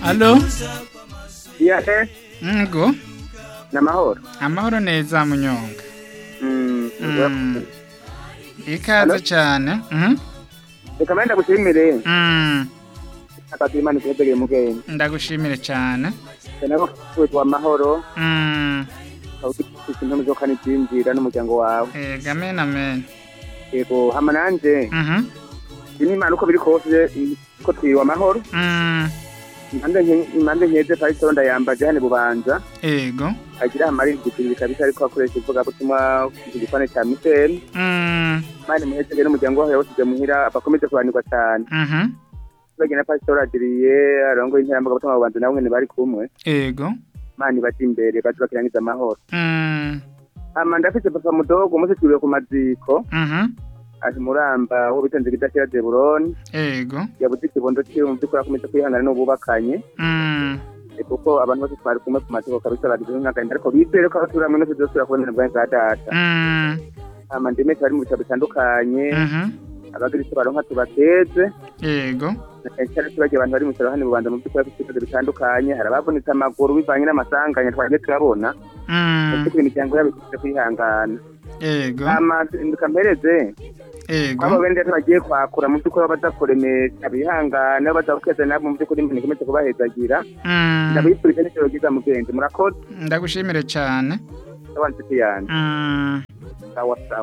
Allo? Yes, Ngo? namahoro. Amahoro neza Munyonga. Mm. Ikaze cyane. Reka menda gushimire. Mm. Akazimana kwegeye mugeni. Ndagushimire cyane. Nako kwitwa amahoro. Ikintu zo kandi byinjira n'umuryango wawe. Amen amen. Yego hama nanje. Ini manuko biri kose ko twiwa amahoro. Imande nkeze Pastor ndayambaje hane bubanza. Yego. Agira amari igitiri kabisa ariko akoresha ivuga gutuma igifane cya Mitel. Mane muheze n'umuryango wawe wose muhira abakomeze kubanirwa cyane. Bagena Pastor agiriye arongo interambaga gutuma bubanza nawe ngene bari kumwe. Yego. Mani bati imbere bakirangiza amahoro. Ndafite papa mudogo umunsi twiwe ku maziko. Ati muramba aho bitanze kidashira Deburon. Yego. Yabuze ikibondo cyo mu byukora komeza kwihangana no bubakanye. Kuko abantu bose twari kumwe ku maziko kabisa bagize nk'akandi ariko bizere ko turamwe no tuzosura kubonana bwa data. Ndime twari mu bitabo bitandukanye. Abagirisi baronka tubateze. Yego. Cyane tubaje abantu bari mu cyaro hano bubanza mu byukora bitabo bitandukanye harababonetse amaguru bivanye n'amasanganya twagiye turabona. Kuko imiryango yabikije kwihangana. Yego. Ndukampereze. Yego. Abo bende twagiye kwakura mu byukora badakoremesha bihangana badakeza nabo mu byukuri mbene komeze kubahezagira. Ndabifurije n'icyo giza mugenzi murakoze. Ndagushimire cyane. Abanzi cyane. Sawa sawa.